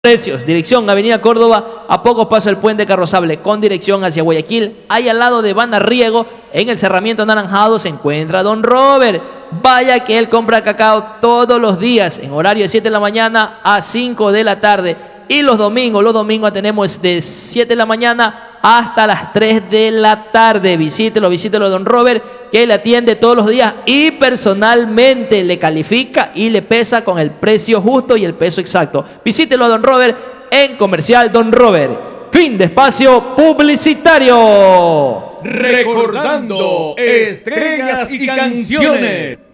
Precios, dirección Avenida Córdoba, a pocos pasos del puente Carrozable, con dirección hacia Guayaquil. Ahí al lado de Banda Riego, en el cerramiento anaranjado, se encuentra Don Robert. Vaya que él compra cacao todos los días, en horario de 7 de la mañana a 5 de la tarde. Y los domingos tenemos de 7 de la mañana hasta las 3 de la tarde. Visítelo, Don Robert, que le atiende todos los días y personalmente le califica y le pesa con el precio justo y el peso exacto. Visítelo a Don Robert en Comercial Don Robert. Fin de espacio publicitario. Recordando estrellas y canciones.